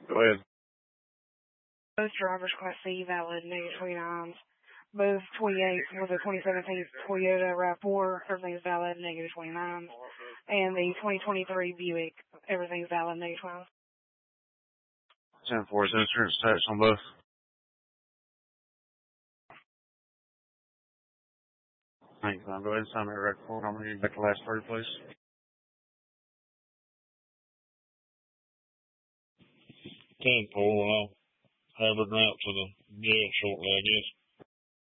Go ahead. Both drivers Class C valid, negative 29s. Both 28s with the 2017 Toyota RAV4, everything's valid, negative 29s. And the 2023 Buick, everything's valid, negative 29s. 10-4 is insurance tax on both. Thanks, man. Go ahead and sign that record form. I'm going to need back the last 30, please. 10-4, I'll have her out to the jail shortly, I guess.